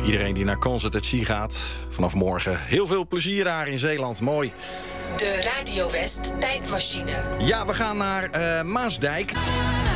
Iedereen die naar Concert at Sea gaat, vanaf morgen heel veel plezier daar in Zeeland. Mooi. De Radio West tijdmachine. Ja, we gaan naar Maasdijk.